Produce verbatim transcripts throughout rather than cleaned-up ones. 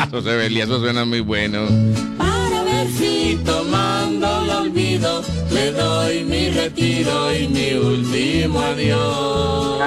José Belia, eso suena muy bueno. Para ver si tomando el olvido le doy mi retiro y mi último adiós.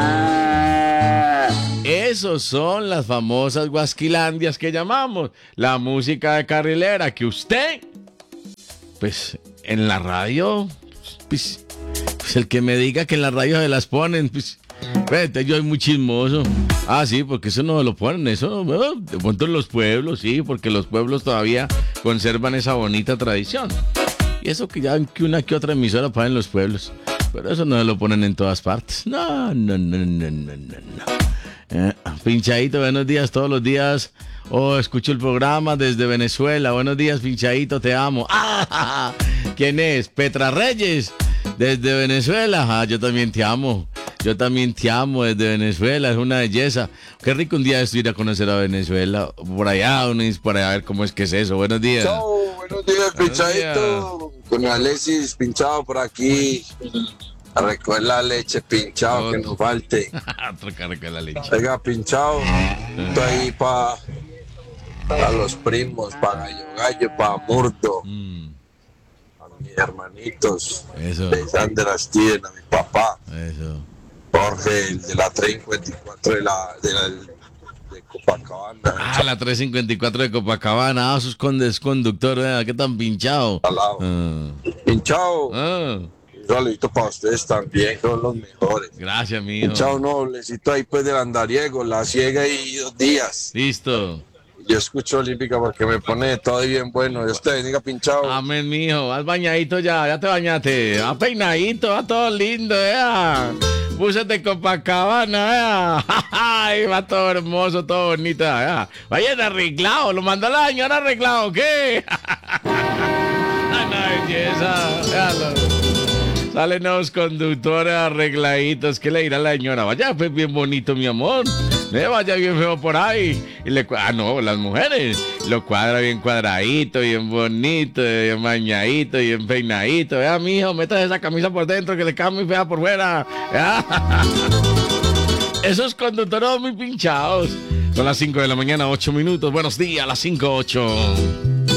Esos son las famosas guasquilandias que llamamos la música de carrilera, que usted, pues, en la radio, pues, pues el que me diga que en la radio se las ponen, pues, vete, yo soy muy chismoso. Ah, sí, porque eso no lo ponen, eso, bueno, de pronto en los pueblos, sí, porque los pueblos todavía conservan esa bonita tradición. Y eso que ya que una que otra emisora para en los pueblos, pero eso no lo ponen en todas partes. No, no, no, no, no, no, no. Eh, Pinchadito, buenos días todos los días. Oh, escucho el programa desde Venezuela. Buenos días, Pinchadito, te amo. Ah, ¿quién es? Petra Reyes, desde Venezuela. Ah, yo también te amo. Yo también te amo desde Venezuela, es una belleza. Qué rico un día esto ir a conocer a Venezuela. Por allá, uno dice por allá a ver cómo es que es eso. Buenos días. Chao, buenos días, Pinchadito. Con Alexis Pinchado por aquí. Recuerda la leche, Pinchado, oh, que nos falte. Otra la leche. Oiga, Pinchado, estoy ahí para pa los primos, para Gallo Gallo, para Murdo, mm. a mis hermanitos, eso. De Sandra Steven, a mi papá, eso. Jorge, el de la trescientos cincuenta y cuatro de la, de la de Copacabana. Ah, la trescientos cincuenta y cuatro de Copacabana. Ah, sus condes conductores, ¿eh? ¿Qué tan pinchado? Al lado. Ah. Pinchado. Ah. Un saludito para ustedes también, son los mejores. Gracias, mijo. Pinchado noblecito ahí pues del andariego, la ciega y dos días. Listo. Yo escucho Olímpica porque me pone todo bien bueno. Dios te bendiga, Pinchado. Amén, mijo. Vas bañadito ya, ya te bañaste. Vas peinadito, va todo lindo, ¿eh? Púsate Copacabana, ¿eh? Ay, va todo hermoso, todo bonito, ¿eh? Vayan arreglado, lo mandó la señora arreglado, ¿qué? Ay, no, belleza, véalo. Salen los conductores arregladitos. ¿Qué le dirá la señora? Vaya, pues bien bonito, mi amor. Me vaya bien feo por ahí. Y le ah, no, las mujeres. Lo cuadra bien cuadradito, bien bonito, bien bañadito, bien peinadito. Vea, mijo, métase esa camisa por dentro que le queda muy fea por fuera. Esos conductores muy pinchados. Son las cinco de la mañana, ocho minutos. Buenos días, las cinco, ocho.